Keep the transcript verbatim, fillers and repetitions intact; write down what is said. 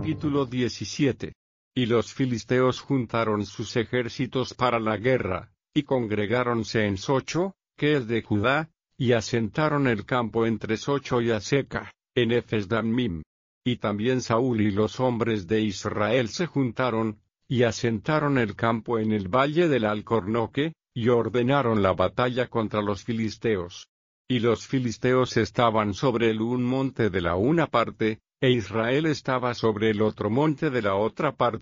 Capítulo diecisiete. Y los filisteos juntaron sus ejércitos para la guerra, y congregáronse en Socho, que es de Judá, y asentaron el campo entre Socho y Aseca, en Efes-dammim. Y también Saúl y los hombres de Israel se juntaron, y asentaron el campo en el valle del Alcornoque, y ordenaron la batalla contra los filisteos. Y los filisteos estaban sobre el un monte de la una parte, e Israel estaba sobre el otro monte de la otra parte.